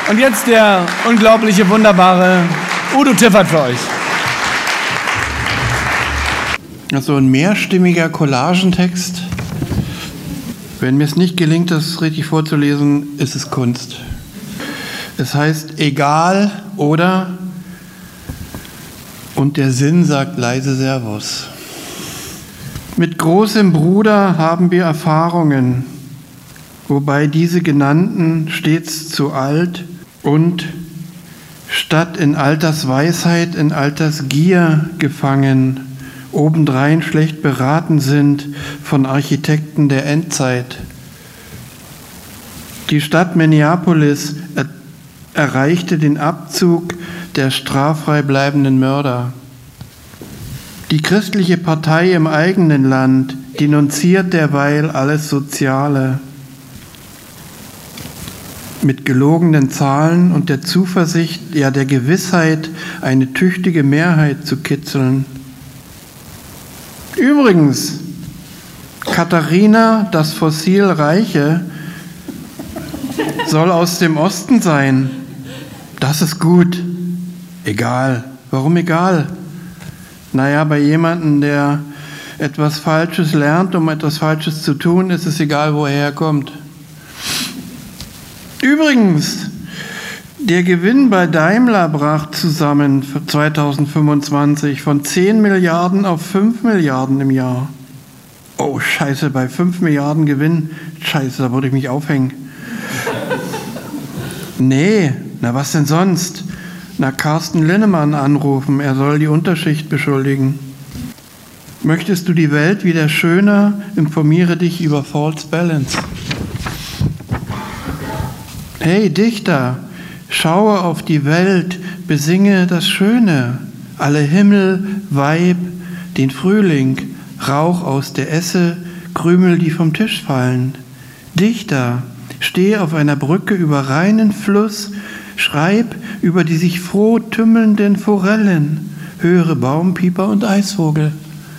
Und jetzt der unglaubliche, wunderbare Udo Tiffert für euch. Also ein mehrstimmiger Collagentext. Wenn mir es nicht gelingt, das richtig vorzulesen, ist es Kunst. Es heißt egal oder und der Sinn sagt leise Servus. Mit großem Bruder haben wir Erfahrungen, wobei diese genannten stets zu alt und statt in Altersweisheit in Altersgier gefangen, obendrein schlecht beraten sind von Architekten der Endzeit. Die Stadt Minneapolis erreichte den Abzug der straffrei bleibenden Mörder. Die christliche Partei im eigenen Land denunziert derweil alles Soziale. Mit gelogenen Zahlen und der Zuversicht, ja der Gewissheit, eine tüchtige Mehrheit zu kitzeln. Übrigens, Katharina, das Fossil Reiche, soll aus dem Osten sein. Das ist gut. Egal. Warum egal? Naja, bei jemandem, der etwas Falsches lernt, um etwas Falsches zu tun, ist es egal, woher er kommt. Übrigens, der Gewinn bei Daimler brach zusammen für 2025 von 10 Milliarden auf 5 Milliarden im Jahr. Oh, scheiße, bei 5 Milliarden Gewinn, scheiße, da würde ich mich aufhängen. Nee, na was denn sonst? Na, Carsten Linnemann anrufen, er soll die Unterschicht beschuldigen. Möchtest du die Welt wieder schöner? Informiere dich über False Balance. Hey Dichter, schaue auf die Welt, besinge das Schöne. Alle Himmel, Weib, den Frühling, Rauch aus der Esse, Krümel, die vom Tisch fallen. Dichter, stehe auf einer Brücke über reinen Fluss, schreib über die sich froh tümmelnden Forellen, höre Baumpieper und Eisvogel.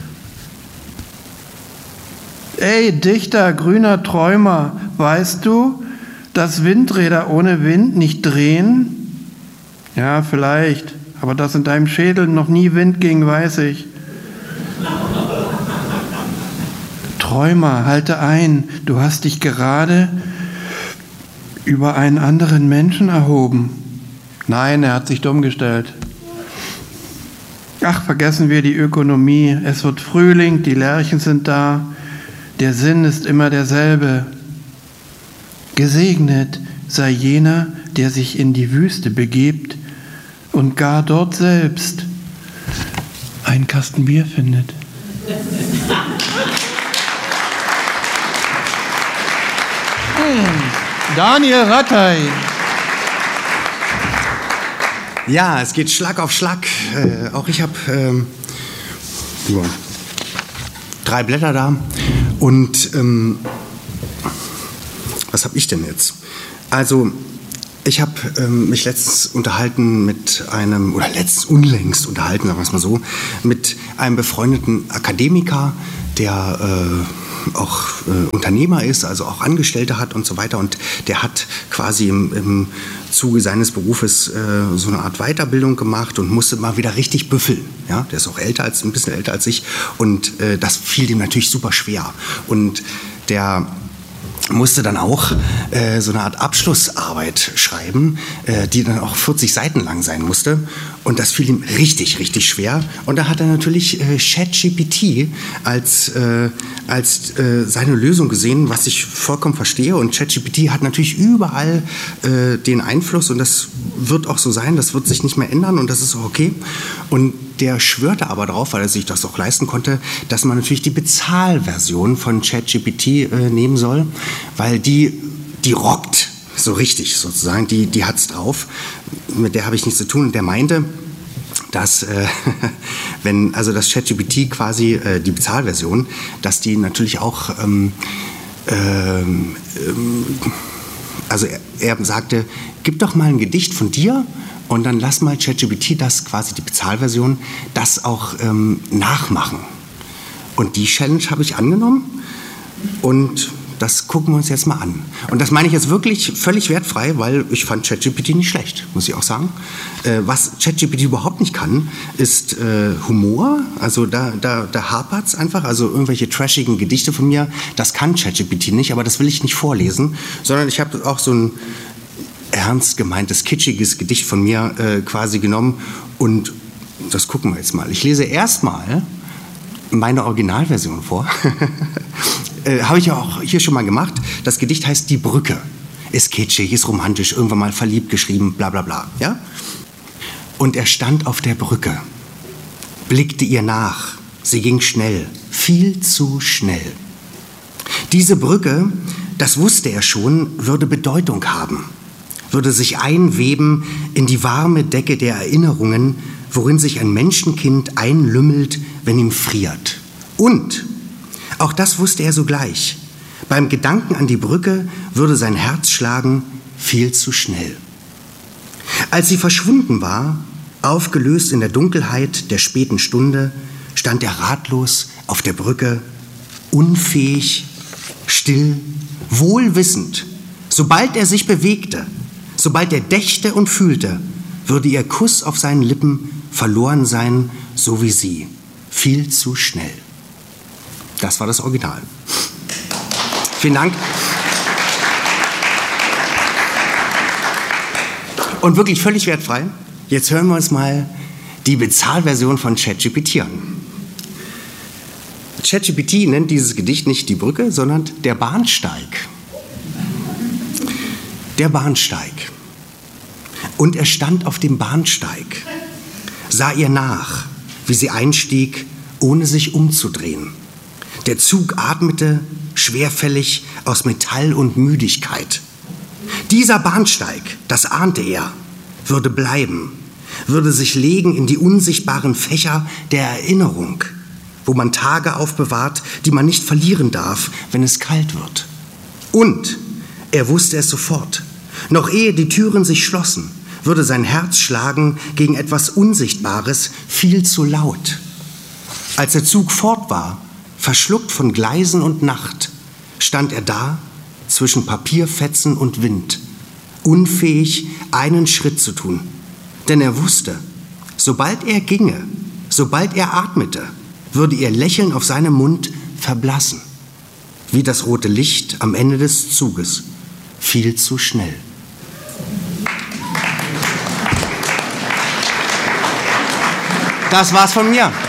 Ey, Dichter, grüner Träumer, weißt du, dass Windräder ohne Wind nicht drehen? Ja, vielleicht, aber dass in deinem Schädel noch nie Wind ging, weiß ich. Träumer, halte ein, du hast dich gerade über einen anderen Menschen erhoben. Nein, er hat sich dumm gestellt. Ach, vergessen wir die Ökonomie. Es wird Frühling, die Lerchen sind da. Der Sinn ist immer derselbe. Gesegnet sei jener, der sich in die Wüste begibt und gar dort selbst einen Kasten Bier findet. Daniel Rattay. Ja, es geht Schlag auf Schlag. Auch ich habe 3 Blätter da. Und was habe ich denn jetzt? Also, ich habe mich letztens unterhalten mit einem, oder unlängst unterhalten, sagen wir es mal so, mit einem befreundeten Akademiker, der auch Unternehmer ist, also auch Angestellte hat und so weiter. Und der hat quasi im Zuge seines Berufes so eine Art Weiterbildung gemacht und musste mal wieder richtig büffeln. Ja? Der ist auch ein bisschen älter als ich. Und das fiel ihm natürlich super schwer. Und der musste dann auch so eine Art Abschlussarbeit schreiben, die dann auch 40 Seiten lang sein musste. Und das fiel ihm richtig, richtig schwer. Und da hat er natürlich ChatGPT als seine Lösung gesehen, was ich vollkommen verstehe. Und ChatGPT hat natürlich überall den Einfluss und das wird auch so sein, das wird sich nicht mehr ändern und das ist auch okay. Und der schwörte aber darauf, weil er sich das auch leisten konnte, dass man natürlich die Bezahlversion von ChatGPT nehmen soll, weil die rockt so richtig sozusagen, die hat's drauf. Mit der habe ich nichts zu tun. Und der meinte, dass das ChatGPT quasi die Bezahlversion, dass die natürlich auch also er sagte, gib doch mal ein Gedicht von dir und dann lass mal ChatGPT, das quasi die Bezahlversion, das auch nachmachen. Und die Challenge habe ich angenommen und das gucken wir uns jetzt mal an. Und das meine ich jetzt wirklich völlig wertfrei, weil ich fand ChatGPT nicht schlecht, muss ich auch sagen. Was ChatGPT überhaupt nicht kann, ist Humor. Also da hapert's einfach. Also irgendwelche trashigen Gedichte von mir, das kann ChatGPT nicht, aber das will ich nicht vorlesen, sondern ich habe auch so ein ernst gemeintes, kitschiges Gedicht von mir quasi genommen und das gucken wir jetzt mal. Ich lese erstmal meine Originalversion vor. Habe ich ja auch hier schon mal gemacht. Das Gedicht heißt Die Brücke. Ist kitschig, ist romantisch, irgendwann mal verliebt geschrieben, bla bla bla. Ja? Und er stand auf der Brücke, blickte ihr nach. Sie ging schnell, viel zu schnell. Diese Brücke, das wusste er schon, würde Bedeutung haben. Würde sich einweben in die warme Decke der Erinnerungen, worin sich ein Menschenkind einlümmelt, wenn ihm friert. Und, auch das wusste er sogleich, beim Gedanken an die Brücke würde sein Herz schlagen, viel zu schnell. Als sie verschwunden war, aufgelöst in der Dunkelheit der späten Stunde, stand er ratlos auf der Brücke, unfähig, still, wohlwissend, sobald er sich bewegte, sobald er dächte und fühlte, würde ihr Kuss auf seinen Lippen verloren sein, so wie sie. Viel zu schnell. Das war das Original. Vielen Dank. Und wirklich völlig wertfrei. Jetzt hören wir uns mal die Bezahlversion von ChatGPT an. ChatGPT nennt dieses Gedicht nicht die Brücke, sondern der Bahnsteig. Der Bahnsteig. Und er stand auf dem Bahnsteig, sah ihr nach, wie sie einstieg, ohne sich umzudrehen. Der Zug atmete schwerfällig aus Metall und Müdigkeit. Dieser Bahnsteig, das ahnte er, würde bleiben, würde sich legen in die unsichtbaren Fächer der Erinnerung, wo man Tage aufbewahrt, die man nicht verlieren darf, wenn es kalt wird. Und er wusste es sofort, noch ehe die Türen sich schlossen, würde sein Herz schlagen gegen etwas Unsichtbares, viel zu laut. Als der Zug fort war, verschluckt von Gleisen und Nacht, stand er da zwischen Papierfetzen und Wind, unfähig, einen Schritt zu tun. Denn er wusste, sobald er ginge, sobald er atmete, würde ihr Lächeln auf seinem Mund verblassen, wie das rote Licht am Ende des Zuges, viel zu schnell. Das war's von mir.